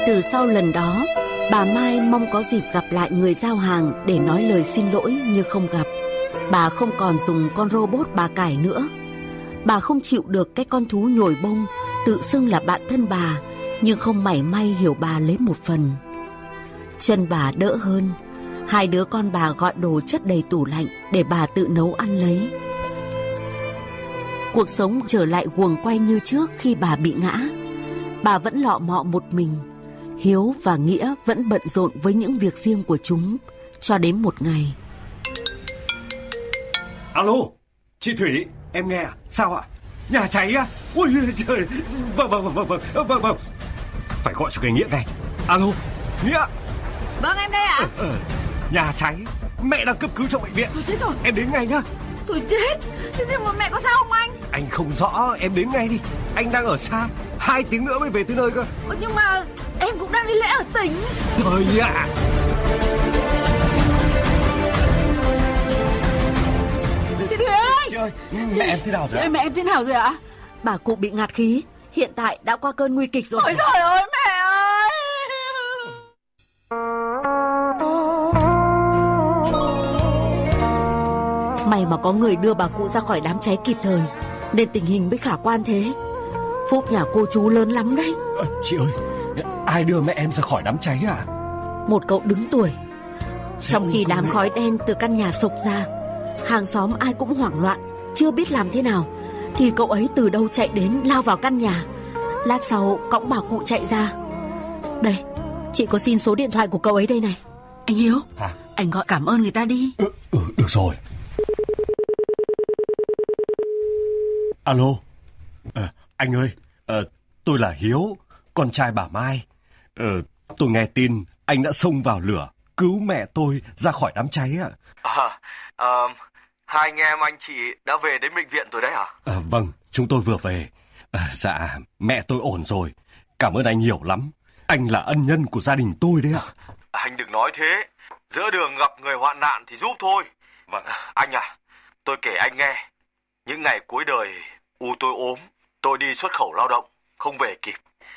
Từ sau lần đó, bà Mai mong có dịp gặp lại người giao hàng để nói lời xin lỗi nhưng không gặp. Bà không còn dùng con robot bà cải nữa. Bà không chịu được cái con thú nhồi bông tự xưng là bạn thân bà, nhưng không mảy may hiểu bà lấy một phần. Chân bà đỡ hơn. Hai đứa con bà gọi đồ chất đầy tủ lạnh để bà tự nấu ăn lấy. Cuộc sống trở lại guồng quay như trước khi bà bị ngã. Bà vẫn lọ mọ một mình. Hiếu và Nghĩa vẫn bận rộn với những việc riêng của chúng. Cho đến một ngày. Alo, chị Thủy, em nghe à? Sao ạ? Nhà cháy à? Ôi trời. Vâng. Phải gọi cho cái Nghĩa ngay. Alo, Nghĩa. Vâng, em đây ạ. Nhà cháy, mẹ đang cấp cứu trong bệnh viện. Tôi chết rồi. Em đến ngay nhá. Tôi chết. Thế nhưng mà mẹ có sao không anh? Anh không rõ, em đến ngay đi. Anh đang ở xa, 2 tiếng nữa mới về tới nơi cơ. Nhưng mà em cũng đang đi lễ ở tỉnh. Trời ạ. Chị Thủy ơi. Chị ơi, mẹ em thế nào rồi ạ? Mẹ em thế nào rồi ạ? Bà cụ bị ngạt khí, hiện tại đã qua cơn nguy kịch rồi. Ôi trời ơi mẹ ơi. May mà có người đưa bà cụ ra khỏi đám cháy kịp thời, nên tình hình mới khả quan thế. Phúc nhà cô chú lớn lắm đấy. Chị ơi, ai đưa mẹ em ra khỏi đám cháy à? Một cậu đứng tuổi. Trong khi đám khói đen từ căn nhà sộc ra, hàng xóm ai cũng hoảng loạn, chưa biết làm thế nào, thì cậu ấy từ đâu chạy đến lao vào căn nhà. Lát sau cõng bà cụ chạy ra. Đây, chị có xin số điện thoại của cậu ấy đây này. Anh Hiếu, Hả? anh gọi cảm ơn người ta đi. Được rồi. Alo, anh ơi, tôi là Hiếu, con trai bà Mai. Tôi nghe tin anh đã xông vào lửa cứu mẹ tôi ra khỏi đám cháy ạ. Hai anh em anh chị đã về đến bệnh viện rồi đấy hả? Vâng, chúng tôi vừa về. Dạ, mẹ tôi ổn rồi. Cảm ơn anh nhiều lắm. Anh là ân nhân của gia đình tôi đấy ạ. Anh đừng nói thế. Giữa đường gặp người hoạn nạn thì giúp thôi. Vâng. Anh à, tôi kể anh nghe. Những ngày cuối đời tôi ốm, tôi đi xuất khẩu lao động, không về kịp.